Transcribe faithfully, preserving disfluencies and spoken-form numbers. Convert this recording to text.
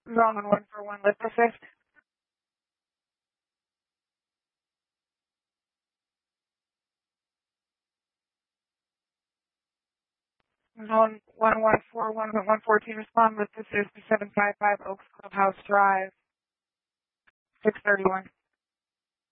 Zone one one four one, lift assist. Zone one one four one one fourteen, respond, lift assist to seven five five Oaks Clubhouse Drive, six thirty-one.